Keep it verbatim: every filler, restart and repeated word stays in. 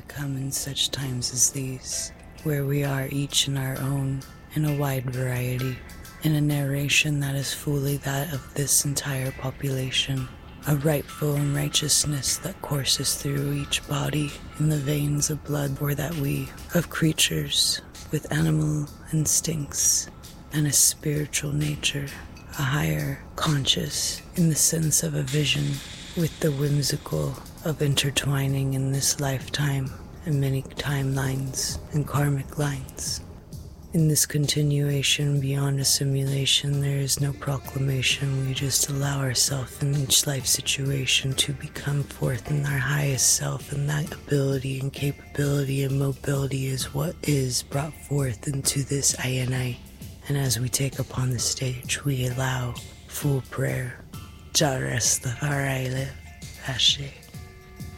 come in such times as these, where we are each in our own, in a wide variety, in a narration that is fully that of this entire population, a rightful and righteousness that courses through each body in the veins of blood, or that we, of creatures with animal instincts and a spiritual nature, a higher conscious in the sense of a vision, with the whimsical of intertwining in this lifetime and many timelines and karmic lines. In this continuation beyond a simulation, there is no proclamation. We just allow ourselves in each life situation to become forth in our highest self, and that ability and capability and mobility is what is brought forth into this I and I. And as we take upon the stage, we allow full prayer. Jah Rastafari live. Ashe.